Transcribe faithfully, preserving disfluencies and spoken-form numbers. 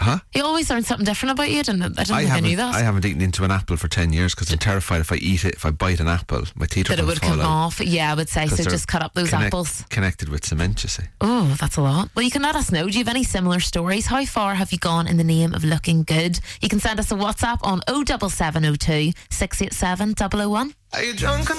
Huh? You always learn something different about you. I didn't, I didn't I think I knew haven't, that. I haven't eaten into an apple for ten years because I'm terrified if I eat it, if I bite an apple, my teeth are that it going would to fall come out. off. Yeah, I would say 'Cause so. they're Just cut up those connect- apples. Connected with cement, you see. Oh, that's a lot. Well, you can let us know. Do you have any similar stories? How far have you gone in the name of looking good? You can send us a WhatsApp on oh seven seven oh two, six eight seven, double oh one. Are you drunk?